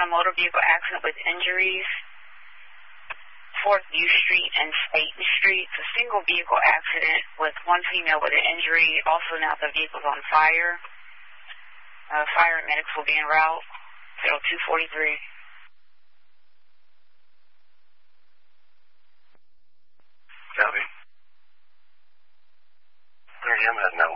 on a motor vehicle accident with injuries, 4th U Street and Staten Street. It's a single vehicle accident with one female with an injury. Also now the vehicle's on fire. Fire and medics will be en route. 0243. Copy. 30, I'm heading out.